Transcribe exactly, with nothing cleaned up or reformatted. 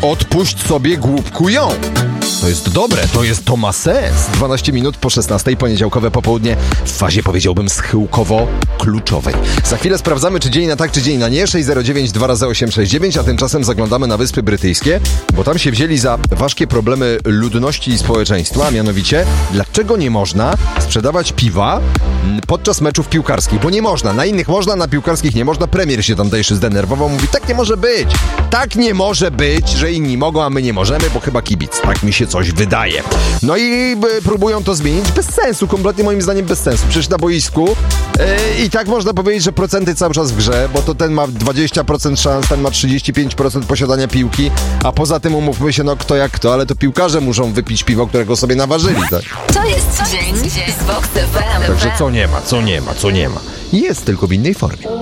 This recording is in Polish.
Odpuść sobie, głupku, ją. To jest dobre, to jest, to ma sens. dwanaście minut po szesnastej, poniedziałkowe popołudnie w fazie, powiedziałbym, schyłkowo-kluczowej. Za chwilę sprawdzamy, czy dzień na tak, czy dzień na nie. sześć zero dziewięć dwa razy osiem sześć dziewięć, a tymczasem zaglądamy na Wyspy Brytyjskie, bo tam się wzięli za ważkie problemy ludności i społeczeństwa, a mianowicie, dlaczego nie można sprzedawać piwa podczas meczów piłkarskich, bo nie można. Na innych można, na piłkarskich nie można. Premier się tamtejszy zdenerwował, mówi, tak nie może być. Tak nie może być, że inni mogą, a my nie możemy, bo chyba kibic. Tak mi się coś wydaje. No i y, próbują to zmienić bez sensu, kompletnie moim zdaniem bez sensu. Przecież na boisku y, i tak można powiedzieć, że procenty cały czas w grze, bo to ten ma dwadzieścia procent szans, ten ma trzydzieści pięć procent posiadania piłki, a poza tym umówmy się, no kto jak kto, ale to piłkarze muszą wypić piwo, którego sobie naważyli, tak? To jest dzień z Vox F M. Także co nie ma, co nie ma, co nie ma. Jest tylko w innej formie.